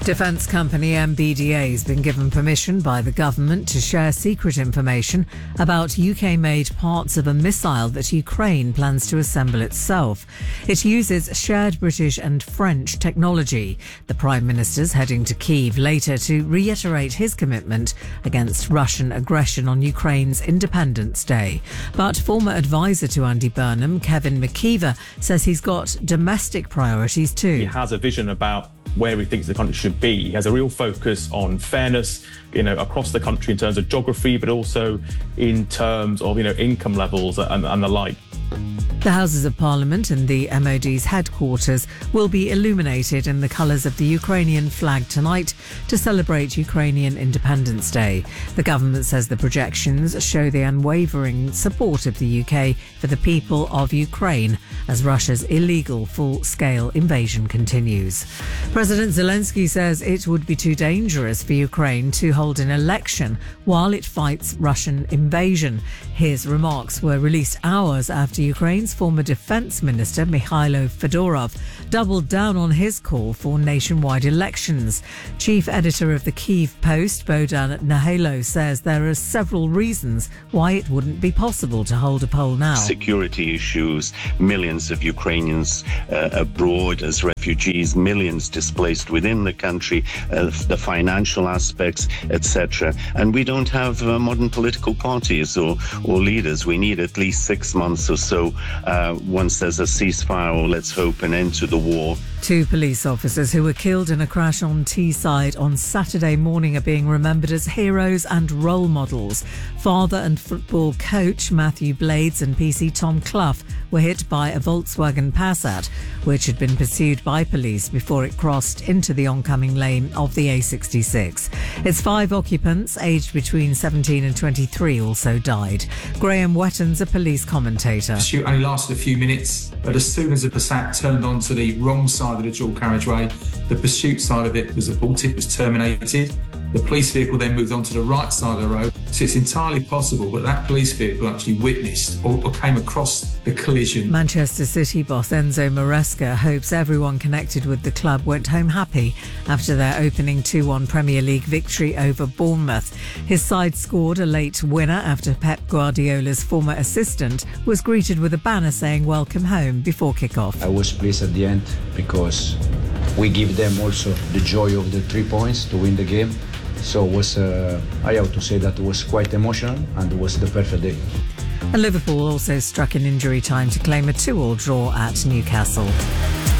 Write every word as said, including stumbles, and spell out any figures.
Defence company M B D A has been given permission by the government to share secret information about U K-made parts of a missile that Ukraine plans to assemble itself. It uses shared British and French technology. The Prime Minister's heading to Kyiv later to reiterate his commitment against Russian aggression on Ukraine's Independence Day. But former advisor to Andy Burnham, Kevin McKeever, says he's got domestic priorities too. He has a vision about where he thinks the country should be. He has a real focus on fairness, you know, across the country in terms of geography, but also in terms of, you know, income levels and, and the like. The Houses of Parliament and the M O D's headquarters will be illuminated in the colours of the Ukrainian flag tonight to celebrate Ukrainian Independence Day. The government says the projections show the unwavering support of the U K for the people of Ukraine as Russia's illegal full-scale invasion continues. President Zelensky says it would be too dangerous for Ukraine to hold an election while it fights Russian invasion. His remarks were released hours after Ukraine's former defence minister Mikhailo Fedorov doubled down on his call for nationwide elections. Chief editor of the Kyiv Post, Bohdan Nahalo, says there are several reasons why it wouldn't be possible to hold a poll now. Security issues, millions of Ukrainians uh, abroad as refugees, millions displaced within the country, uh, the financial aspects, et cetera. And we don't have uh, modern political parties or, or leaders. We need at least six months or so uh, once there's a ceasefire or, let's hope, an end to the war. Two police officers who were killed in a crash on Teesside on Saturday morning are being remembered as heroes and role models. Father and football coach Matthew Blades and P C Tom Clough were hit by a Volkswagen Passat, which had been pursued by police before it crossed into the oncoming lane of the A sixty-six. Its five occupants, aged between seventeen and twenty-three, also died. Graham Wetton's a police commentator. The pursuit only lasted a few minutes, but as soon as the Passat turned onto the wrong side of the dual carriageway, the pursuit side of it was aborted, was terminated. The police vehicle then moved on to the right side of the road. So it's entirely possible that that police vehicle actually witnessed or, or came across the collision. Manchester City boss Enzo Maresca hopes everyone connected with the club went home happy after their opening two one Premier League victory over Bournemouth. His side scored a late winner after Pep Guardiola's former assistant was greeted with a banner saying welcome home before kick-off. I was pleased at the end because we give them also the joy of the three points to win the game. So it was, uh, I have to say that it was quite emotional and it was the perfect day. And Liverpool also struck in injury time to claim a two all draw at Newcastle.